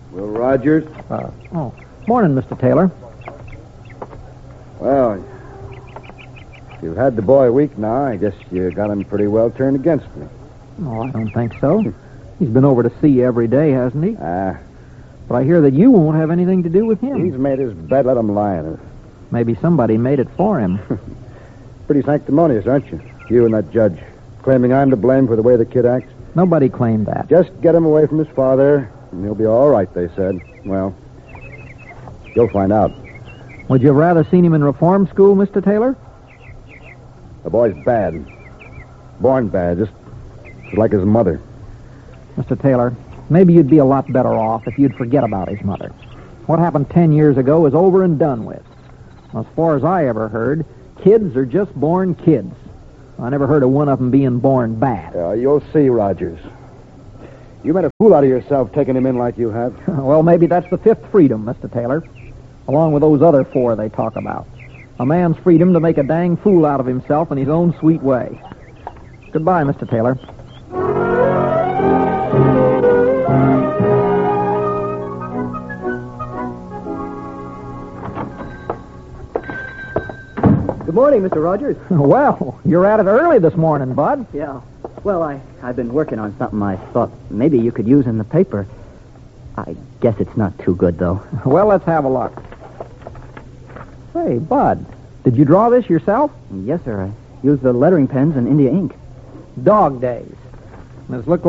Will Rogers? Morning, Mr. Taylor. Well, you've had the boy a week now. I guess you got him pretty well turned against me. Oh, I don't think so. He's been over to see you every day, hasn't he? But I hear that you won't have anything to do with him. he's made his bed. Let him lie in it. Maybe somebody made it for him. Pretty sanctimonious, aren't you? You and that judge. Claiming I'm to blame for the way the kid acts. Nobody claimed that. Just get him away from his father, and he'll be all right, they said. Well, you'll find out. Would you have rather seen him in reform school, Mr. Taylor? The boy's bad. Born bad, just like his mother. Mr. Taylor, maybe you'd be a lot better off if you'd forget about his mother. What happened 10 years ago is over and done with. As far as I ever heard, kids are just born kids. I never heard of one of them being born bad. You'll see, Rogers. You made a fool out of yourself taking him in like you have. Well, maybe that's the fifth freedom, Mr. Taylor, along with those other four they talk about. A man's freedom to make a dang fool out of himself in his own sweet way. Goodbye, Mr. Taylor. Good morning, Mr. Rogers. Well, you're at it early this morning, Bud. Yeah. Well, I've been working on something I thought maybe you could use in the paper. I guess it's not too good, though. Well, let's have a look. Say, Bud, did you draw this yourself? Yes, sir. I used the lettering pens and India ink. Dog Days. This looks